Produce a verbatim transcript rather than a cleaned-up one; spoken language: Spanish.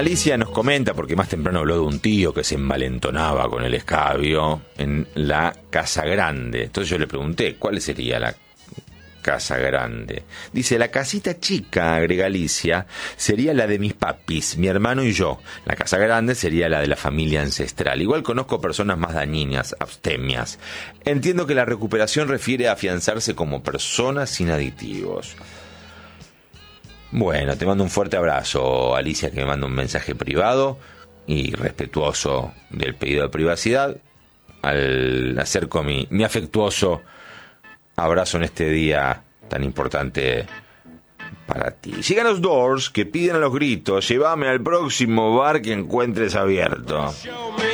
Alicia nos comenta, porque más temprano habló de un tío que se envalentonaba con el escabio en la casa grande. Entonces yo le pregunté, ¿cuál sería la casa grande? Dice, la casita chica, agrega Alicia, sería la de mis papis, mi hermano y yo. La casa grande sería la de la familia ancestral. Igual conozco personas más dañinas, abstemias. Entiendo que la recuperación refiere a afianzarse como personas sin aditivos. Bueno, te mando un fuerte abrazo, Alicia, que me manda un mensaje privado y respetuoso del pedido de privacidad. Al acerco mi, mi afectuoso abrazo en este día tan importante para ti. Llegan los Doors, que piden a los gritos, llévame al próximo bar que encuentres abierto.